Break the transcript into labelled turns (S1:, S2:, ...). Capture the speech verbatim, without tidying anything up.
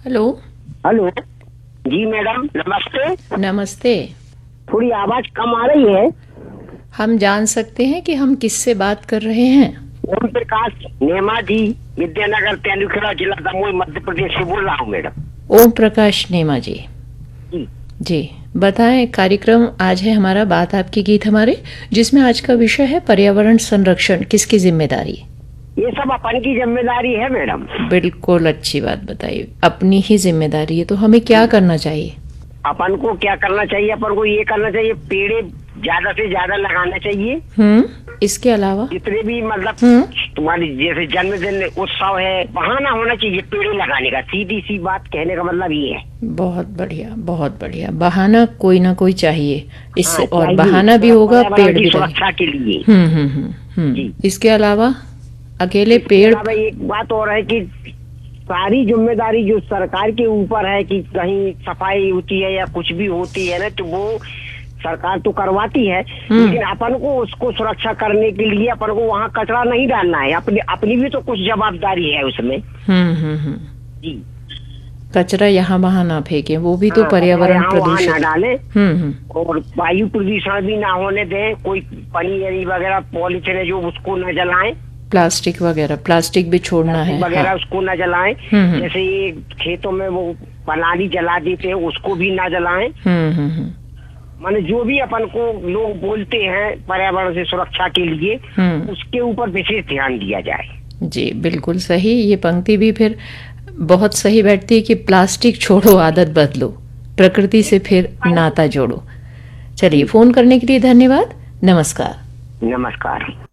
S1: Hello.
S2: Hello जी madam, नमस्ते।
S1: नमस्ते।
S2: थोड़ी आवाज कम आ रही है।
S1: हम जान सकते हैं कि हम किससे बात कर रहे हैं?
S2: ओम प्रकाश नेमा जी, विद्यानगर तेंदुखेड़ा जिला दमोह मध्य प्रदेश से बोल रहा हूँ मैडम।
S1: ओम प्रकाश नेमा जी।
S2: जी
S1: जी बताएं। कार्यक्रम आज है हमारा बात आपकी गीत हमारे, जिसमें आज का विषय है पर्यावरण संरक्षण किसकी जिम्मेदारी?
S2: ये सब अपन की जिम्मेदारी है मैडम।
S1: बिल्कुल अच्छी बात बताइए, अपनी ही जिम्मेदारी है तो हमें क्या करना चाहिए?
S2: अपन को क्या करना चाहिए? अपन को ये करना चाहिए, पेड़े ज्यादा से ज्यादा लगाना चाहिए।
S1: हम्म इसके अलावा
S2: जितने भी मतलब
S1: हम्म
S2: तुम्हारी जैसे जन्मदिन उत्सव है, बहाना होना चाहिए पेड़े लगाने का। सीधी सी बात कहने का मतलब ये है।
S1: बहुत बढ़िया, बहुत बढ़िया। बहाना कोई ना कोई चाहिए इससे।
S2: हाँ,
S1: और
S2: चाहिए।
S1: बहाना भी होगा,
S2: पर्यावरण
S1: पेड़
S2: की
S1: भी
S2: सुरक्षा के लिए।
S1: हम्म हम्म हम्म हम्म
S2: जी।
S1: इसके अलावा अकेले
S2: इसके
S1: पेड़
S2: अलावा एक बात और है कि सारी जिम्मेदारी जो सरकार के ऊपर है कि कहीं सफाई होती है या कुछ भी होती है ना, तो वो सरकार तो करवाती है, लेकिन अपन को उसको सुरक्षा करने के लिए अपन को वहाँ कचरा नहीं डालना है। अपनी अपनी भी तो कुछ जवाबदारी है उसमें।
S1: हम्म हम्म हम्म
S2: जी।
S1: कचरा यहाँ वहाँ ना फेंके, वो भी तो
S2: हाँ,
S1: पर्यावरण
S2: यहाँ वहाँ
S1: प्रदूषित
S2: ना डाले
S1: हम्म हम्म
S2: और वायु प्रदूषण भी ना होने दें। कोई पनी वगैरह पॉलीथिन है जो उसको न जलाएं।
S1: प्लास्टिक वगैरह, प्लास्टिक भी छोड़ना है।
S2: वगैरह
S1: हाँ।
S2: उसको न जलाएं।
S1: हम्म, हम्म।
S2: जैसे ये खेतों में वो पनाली जला देते हैं, उसको भी ना जलाएं।
S1: हम्म हम्म हम्म
S2: माने जो भी अपन को लोग बोलते हैं पर्यावरण से सुरक्षा के लिए,
S1: हम्म।
S2: उसके ऊपर विशेष ध्यान दिया जाए।
S1: जी बिल्कुल सही। ये पंक्ति भी फिर बहुत सही बैठती है कि प्लास्टिक छोड़ो, आदत बदलो, प्रकृति से फिर नाता जोड़ो। चलिए, फोन करने के लिए धन्यवाद। नमस्कार।
S2: नमस्कार।